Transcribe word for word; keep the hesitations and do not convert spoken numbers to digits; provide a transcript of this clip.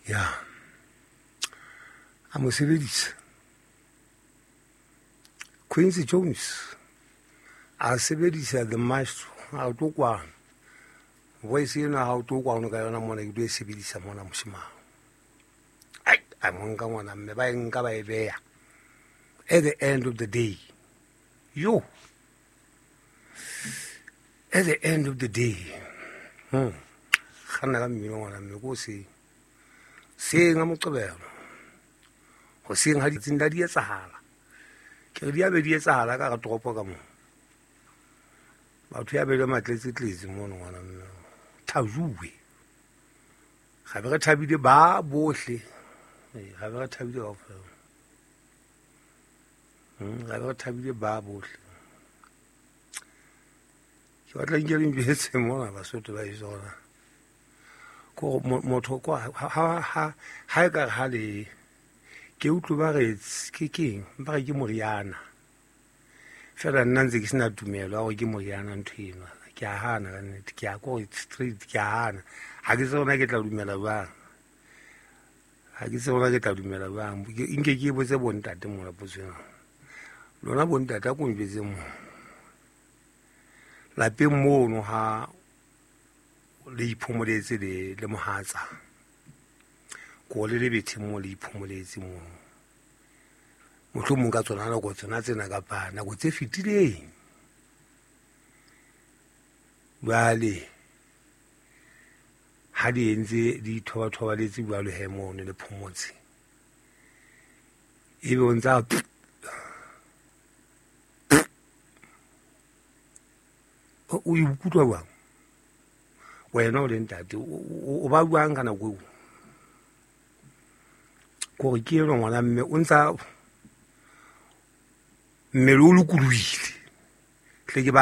ya a mo sebedisa Quincy Jones a sebedisa the maestro a tlo kwana voice ena ha o tlo kwana ka yona mona ke tlo e sebedisa mona moshimang ai a mo nka ngwana mme ba nka ba e beya at the end of the day yo at the end of the day hmm khana ka mmino ngwana mme go se se nga moqebelo go seng ha ditsinda di etsahala ke di a be di etsahala ka ga toropo ka mo batho ya be le matletse tletse mo ngwana mme thajuwe ga be re thabile ba bohle ga be re thabile ka ofela hm ga be re thabile ba bohle ke batla nke le mbetse mo ba Basotho ba isona ko motho ko ha ha ha ka ha le ke utlo ba re ke keng ba ke moriana fela nna ntse ke sena tumelo go ke moriana nthwena ke a hana ka nnete ke a go street ke a hana ha ke tsona ke tla dumela bang ha ke tsona ke tla dumela bang nke ke botse bontate mo la potsena lona bontate a ko mbetse mo la pe mono ha le iphomoletse le le mohatsa ko le le bethe mo le iphomoletse mo motho mo ka tsona na go tsona tsena ka pana go tse fitileng bale ha di entse di thoba thoba le tsi bua le hemone le phomotse e be ontsa o ikutlwa ba wena o le ntate o ba buang kana go go ke eno ngwana mme o ntsa mmele o lokuluile tle ke ba